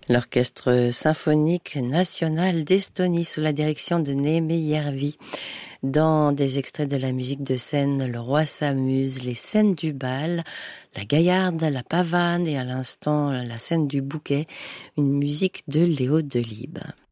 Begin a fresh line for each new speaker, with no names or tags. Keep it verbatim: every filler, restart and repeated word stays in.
L'Orchestre symphonique national d'Estonie sous la direction de Neeme Järvi. Dans des extraits de la musique de scène, le roi s'amuse, les scènes du bal, la gaillarde, la pavane et à l'instant la scène du bouquet, une musique de Léo Delibes.